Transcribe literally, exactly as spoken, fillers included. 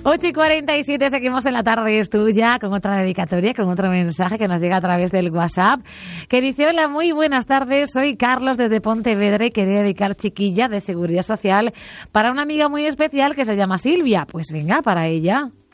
ocho y cuarenta y siete, seguimos en La Tarde es Tuya con otra dedicatoria, con otro mensaje que nos llega a través del WhatsApp, que dice: hola, muy buenas tardes, soy Carlos desde Pontevedra y quería dedicar Chiquilla de Seguridad Social para una amiga muy especial que se llama Silvia. Pues venga, para ella.